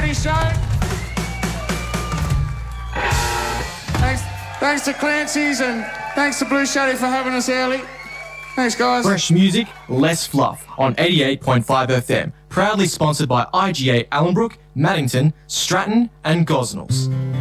Early Show. Thanks to Clancy's and thanks to Blue Shady for having us early. Thanks, guys. Fresh music, less fluff on 88.5 FM. Proudly sponsored by IGA Allenbrook, Maddington, Stratton and Gosnells.